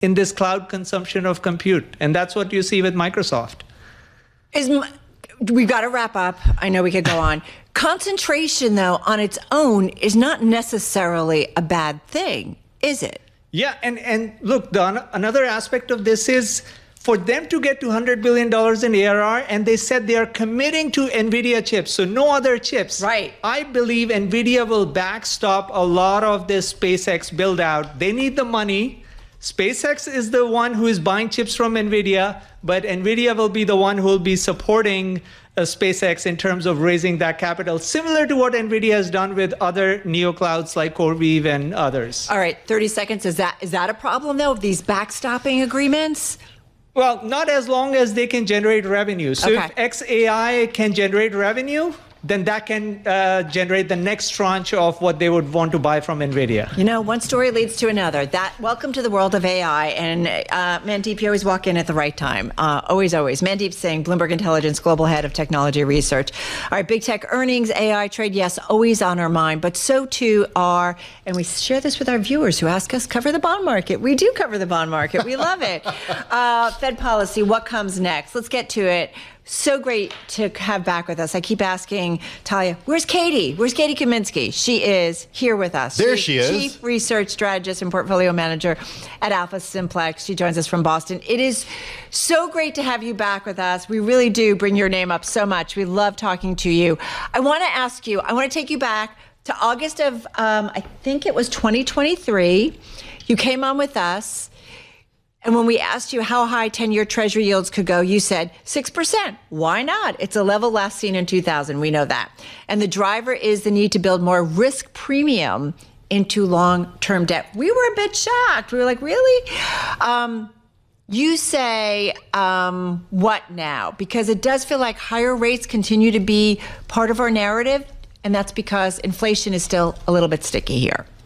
in this cloud consumption of compute. And that's what you see with Microsoft. We've got to wrap up. I know we could go on. Concentration, though, on its own is not necessarily a bad thing, is it? Yeah, and look, another aspect of this is for them to get to $100 billion in ARR, and they said they are committing to NVIDIA chips, so no other chips. Right. I believe NVIDIA will backstop a lot of this SpaceX build out. They need the money. SpaceX is the one who is buying chips from NVIDIA, but NVIDIA will be the one who will be supporting SpaceX in terms of raising that capital, similar to what NVIDIA has done with other neoclouds like CoreWeave and others. All right, 30 seconds. Is that a problem, though, these backstopping agreements? Well, not as long as they can generate revenue. So Okay. if xAI can generate revenue, then that can generate the next tranche of what they would want to buy from NVIDIA. You know, one story leads to another. Welcome to the world of AI. And Mandeep, you always walk in at the right time. Always. Mandeep Singh, Bloomberg Intelligence Global Head of Technology Research. All right, big tech earnings, AI trade, yes, always on our mind. But so too are, and we share this with our viewers who ask us, cover the bond market. We do cover the bond market. We love it. Fed policy, what comes next? Let's get to it. So great to have back with us. I keep asking Talia, where's Katie? Where's Katie Kaminsky? She is here with us. There she is. Chief Research Strategist and Portfolio Manager at Alpha Simplex. She joins us from Boston. It is so great to have you back with us. We really do bring your name up so much. We love talking to you. I want to take you back to August of, I think it was 2023. You came on with us. And when we asked you how high 10-year Treasury yields could go, you said 6%. Why not? It's a level last seen in 2000. We know that. And the driver is the need to build more risk premium into long-term debt. We were a bit shocked. We were like, really? You say, what now? Because it does feel like higher rates continue to be part of our narrative, and that's because inflation is still a little bit sticky here.